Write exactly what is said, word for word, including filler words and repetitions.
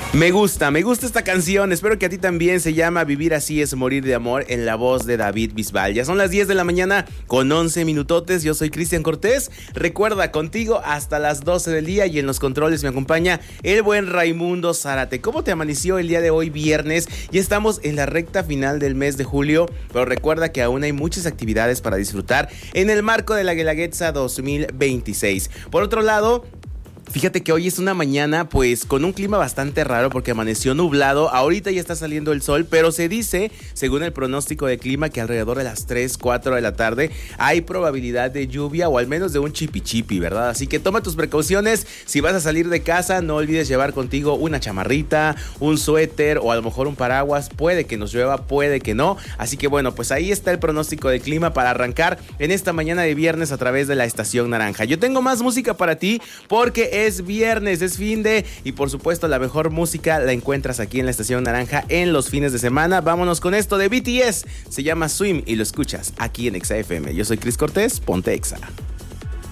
Me gusta, me gusta esta canción, espero que a ti también. Se llama Vivir así es morir de amor, en la voz de David Bisbal. Ya son las diez de la mañana con once minutotes, yo soy Cristian Cortés. Recuerda, contigo hasta las doce del día y en los controles me acompaña el buen Raimundo Zárate. ¿Cómo te amaneció el día de hoy, viernes? Ya estamos en la recta final del mes de julio, pero recuerda que aún hay muchas actividades para disfrutar en el marco de la Guelaguetza dos mil veintiséis. Por otro lado, fíjate que hoy es una mañana pues con un clima bastante raro porque amaneció nublado. Ahorita ya está saliendo el sol, pero se dice, según el pronóstico de clima, que alrededor de las tres, cuatro de la tarde hay probabilidad de lluvia o al menos de un chipichipi, ¿verdad? Así que toma tus precauciones. Si vas a salir de casa, no olvides llevar contigo una chamarrita, un suéter o a lo mejor un paraguas. Puede que nos llueva, puede que no. Así que bueno, pues ahí está el pronóstico de clima para arrancar en esta mañana de viernes a través de la Estación Naranja. Yo tengo más música para ti porque es viernes, es fin de, y por supuesto la mejor música la encuentras aquí en la Estación Naranja en los fines de semana. Vámonos con esto de B T S, se llama Swim y lo escuchas aquí en Exa F M. Yo soy Cris Cortés, ponte Exa.